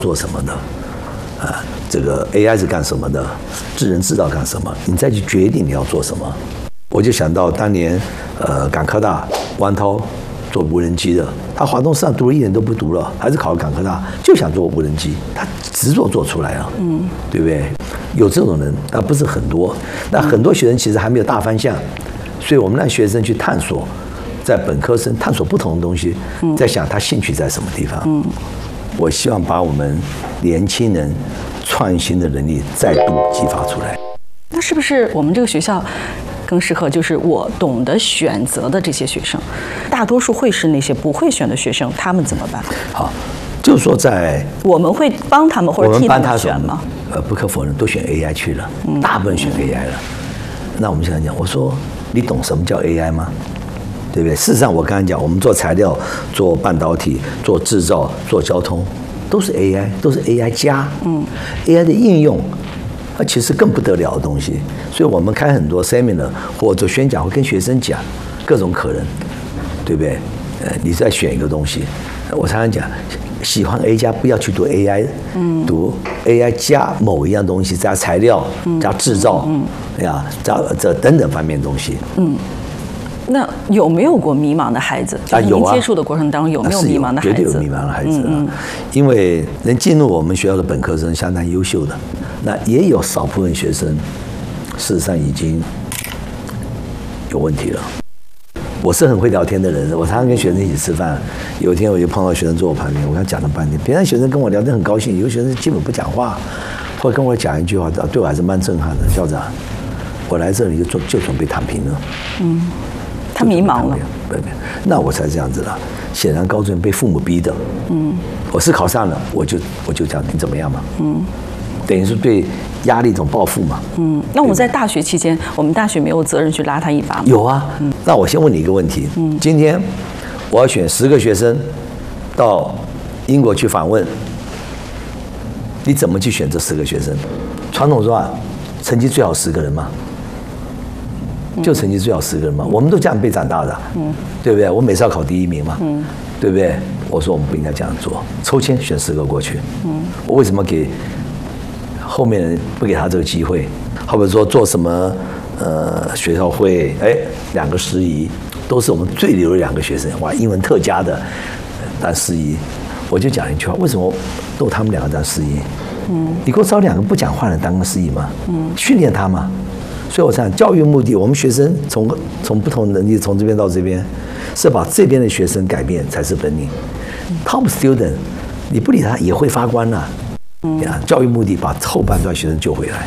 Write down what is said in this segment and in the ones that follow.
做什么的，这个 AI 是干什么的，智能制造干什么，你再去决定你要做什么。我就想到当年，港科大汪涛做无人机的，他华东师大读了1年都不读了，还是考了港科大，就想做无人机，他执着做出来了，对不对？有这种人，但不是很多。那很多学生其实还没有大方向，所以我们让学生去探索，在本科生探索不同的东西，在想他兴趣在什么地方。我希望把我们年轻人创新的能力再度激发出来。 那是不是我们这个学校更适合就是我懂得选择的这些学生？大多数会是那些不会选的学生，他们怎么办？ 好，就是说我们会帮他们或者替他们选吗？ 不可否认，都选 AI 去了，大部分选 AI 了。那我们现在讲，我说你懂什么叫 AI 吗？对不对？事实上，我刚才讲，我们做材料、做半导体、做制造、做交通，都是 AI， 都是 AI 加。AI 的应用，其实更不得了的东西。所以我们开很多 seminar 或者宣讲，会跟学生讲各种可能，对不对？你再选一个东西，我常常讲，喜欢 A 加不要去读 AI，读 AI 加某一样东西，加材料、加制造，加这等等方面的东西。 那有没有过迷茫的孩子？ 有啊。 接触的过程当中有没有迷茫的孩子？ 绝对有迷茫的孩子因为能进入我们学校的本科生相当优秀的，那也有少部分学生，事实上已经有问题了。我是很会聊天的人，我常常跟学生一起吃饭。有一天我就碰到学生坐我旁边，我跟他讲了半天，别的学生跟我聊天很高兴，有的学生基本不讲话，或者跟我讲一句话，对我还是蛮震撼的。校长，我来这里就准备躺平了。 他迷茫了。 那我才这样子了。显然高中被父母逼的。我是考上了，我就讲你怎么样嘛。等于是对压力一种报复嘛。 那我们在大学期间，我们大学没有责任去拉他一把吗？ 有啊。那我先问你一个问题。今天我要选10个学生到英国去访问，你怎么去选这10个学生？传统说成绩最好10个人嘛。就成绩最好10个人嘛，我们都这样被长大的，对不对？我每次要考第1名嘛，对不对？我说我们不应该这样做，抽签选10个过去。我为什么给后面人不给他这个机会？或者说做什么学校会2个司仪都是我们最牛的2个学生，哇，英文特佳的当司仪，我就讲一句话，为什么都他们2个当司仪？你给我找2个不讲话的当个司仪嘛，训练他嘛。所以我想，教育目的，我们学生从不同能力从这边到这边，是把这边的学生改变才是本领。Top student， 你不理他也会发光了。教育目的把后半段学生救回来。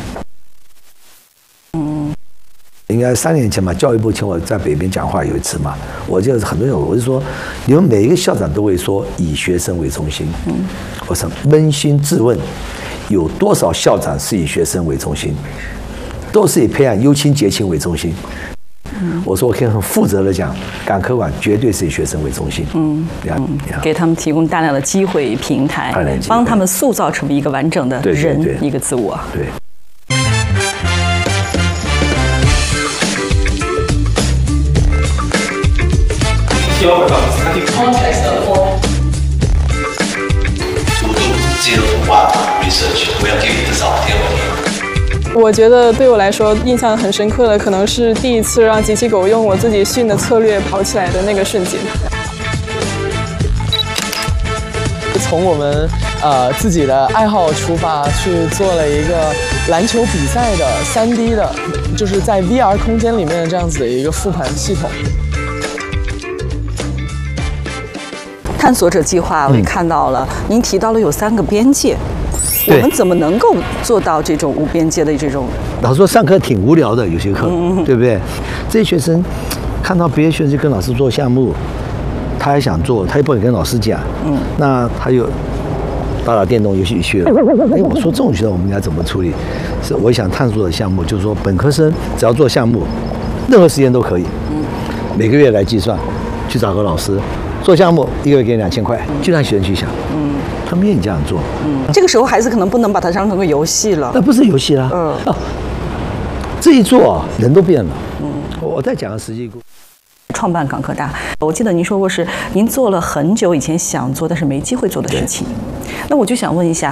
应该3年前吧，教育部请我在北边讲话有一次嘛，我就很多人我就说，你们每一个校长都会说以学生为中心。我想扪心自问，有多少校长是以学生为中心？都是以培养优亲节亲为中心。我说我可以很负责的讲，港科馆绝对是以学生为中心。 给他们提供大量的机会平台，帮他们塑造成为一个完整的人，一个自我。 对。 我觉得对我来说印象很深刻的，可能是第一次让机器狗用我自己训的策略跑起来的那个瞬间。 从我们自己的爱好出发，去做了一个篮球比赛的3D 的，就是在 VR 空间里面的这样子的一个复盘系统。 探索者计划，我也看到了，您提到了有3个边界。我们怎么能够做到这种无边界的这种？ 老师说上课挺无聊的，有些课，对不对？这些学生看到别的学生就跟老师做项目，他还想做，他也不敢跟老师讲，那他就打电动游戏去了。我说这种学生我们应该怎么处理？是我想探索的项目，就是说本科生只要做项目，任何时间都可以，每个月来计算，去找个老师做项目，1个月给你2000块，就让学生去想。他们愿意这样做。 这个时候孩子可能不能把它当成个游戏了。 那不是游戏啦。这一做人都变了。我再讲个实际故事。 创办港科大，我记得您说过是您做了很久以前想做但是没机会做的事情。那我就想问一下，